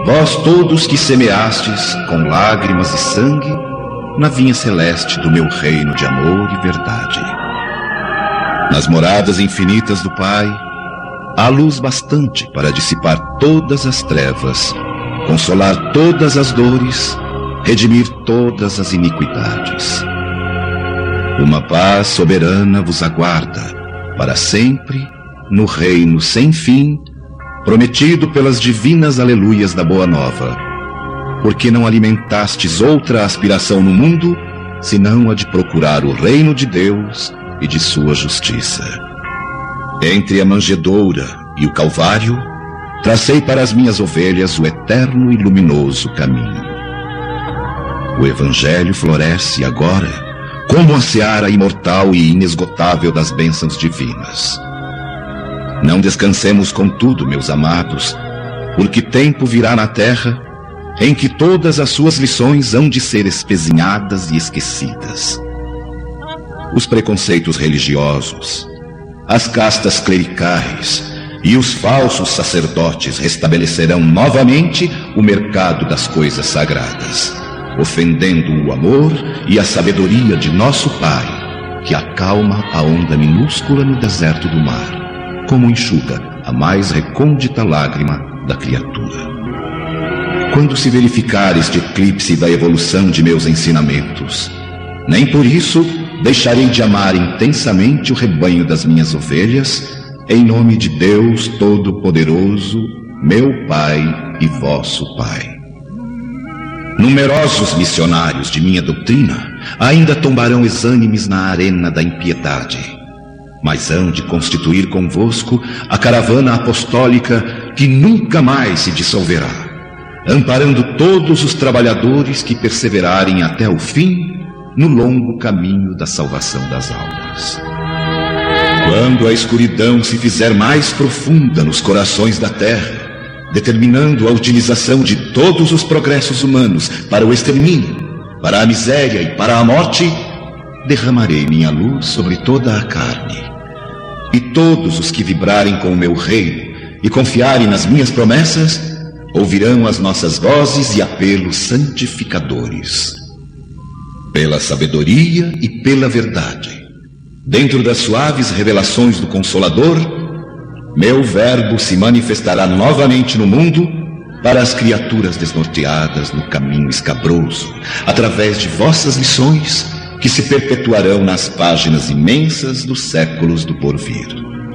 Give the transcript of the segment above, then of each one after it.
vós todos que semeastes com lágrimas e sangue na vinha celeste do meu reino de amor e verdade. Nas moradas infinitas do Pai, há luz bastante para dissipar todas as trevas, consolar todas as dores, redimir todas as iniquidades. Uma paz soberana vos aguarda para sempre no reino sem fim, prometido pelas divinas aleluias da Boa Nova, porque não alimentastes outra aspiração no mundo, senão a de procurar o reino de Deus e de sua justiça. Entre a manjedoura e o Calvário, tracei para as minhas ovelhas o eterno e luminoso caminho. O Evangelho floresce agora como a seara imortal e inesgotável das bênçãos divinas. Não descansemos, contudo, meus amados, porque tempo virá na terra em que todas as suas lições hão de ser espezinhadas e esquecidas. Os preconceitos religiosos, as castas clericais e os falsos sacerdotes restabelecerão novamente o mercado das coisas sagradas, ofendendo o amor e a sabedoria de nosso Pai, que acalma a onda minúscula no deserto do mar, como enxuga a mais recôndita lágrima da criatura. Quando se verificar este eclipse da evolução de meus ensinamentos, nem por isso deixarei de amar intensamente o rebanho das minhas ovelhas, em nome de Deus Todo-Poderoso, meu Pai e vosso Pai. Numerosos missionários de minha doutrina ainda tombarão exânimes na arena da impiedade, mas hão de constituir convosco a caravana apostólica que nunca mais se dissolverá, amparando todos os trabalhadores que perseverarem até o fim no longo caminho da salvação das almas. Quando a escuridão se fizer mais profunda nos corações da terra, determinando a utilização de todos os progressos humanos para o extermínio, para a miséria e para a morte, derramarei minha luz sobre toda a carne. E todos os que vibrarem com o meu reino e confiarem nas minhas promessas, ouvirão as nossas vozes e apelos santificadores. Pela sabedoria e pela verdade, dentro das suaves revelações do Consolador, meu verbo se manifestará novamente no mundo para as criaturas desnorteadas no caminho escabroso, através de vossas lições que se perpetuarão nas páginas imensas dos séculos do porvir.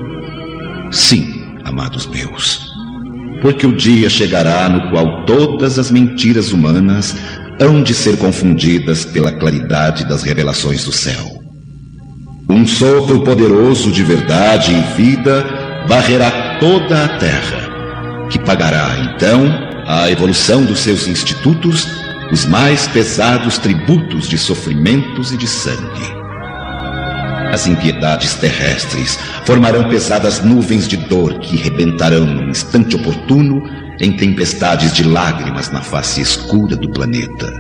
Sim, amados meus, porque o dia chegará no qual todas as mentiras humanas hão de ser confundidas pela claridade das revelações do céu. Um sopro poderoso de verdade e vida varrerá toda a terra, que pagará então à evolução dos seus institutos os mais pesados tributos de sofrimentos e de sangue. As impiedades terrestres formarão pesadas nuvens de dor que rebentarão num instante oportuno em tempestades de lágrimas na face escura do planeta.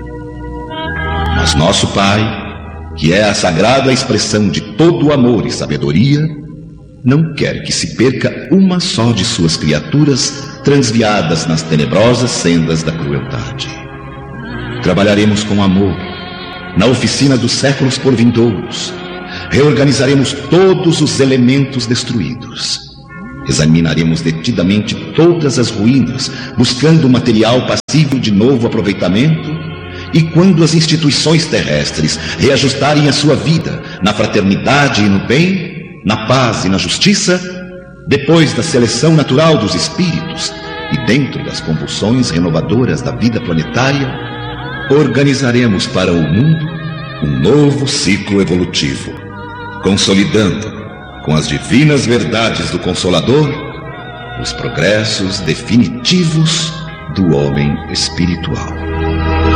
Mas nosso Pai, que é a sagrada expressão de todo o amor e sabedoria, não quer que se perca uma só de suas criaturas transviadas nas tenebrosas sendas da crueldade. Trabalharemos com amor na oficina dos séculos por vindouros. Reorganizaremos todos os elementos destruídos. Examinaremos detidamente todas as ruínas, buscando material passível de novo aproveitamento. E quando as instituições terrestres reajustarem a sua vida na fraternidade e no bem, na paz e na justiça, depois da seleção natural dos espíritos e dentro das convulsões renovadoras da vida planetária, organizaremos para o mundo um novo ciclo evolutivo, consolidando, com as divinas verdades do Consolador, os progressos definitivos do homem espiritual.